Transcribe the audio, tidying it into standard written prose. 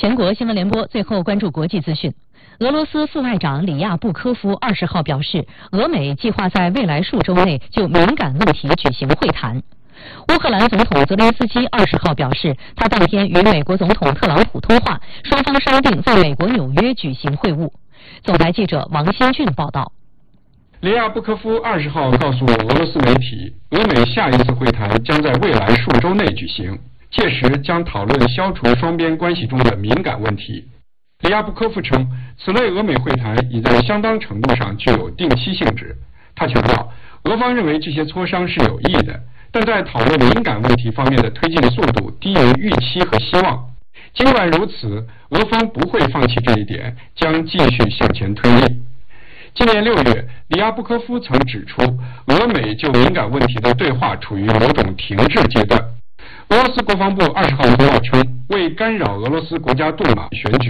全国新闻联播最后关注国际资讯。俄罗斯副外长里亚布科夫20号表示，俄美计划在未来数周内就敏感问题举行会谈。乌克兰总统泽连斯基20号表示，他当天与美国总统特朗普通话，双方商定在美国纽约举行会晤。总台记者王新俊报道。 里亚布科夫20号告诉俄罗斯媒体，俄美下一次会谈将在未来数周内举行，届时将讨论消除双边关系中的敏感问题。里亚布科夫称，此类俄美会谈已在相当程度上具有定期性质。他强调，俄方认为这些磋商是有益的，但在讨论敏感问题方面的推进速度低于预期和希望。尽管如此，俄方不会放弃这一点，将继续向前推进。今年6月，里亚布科夫曾指出，俄美就敏感问题的对话处于某种停滞阶段。俄罗斯国防部20号通报称，为干扰俄罗斯国家杜马选举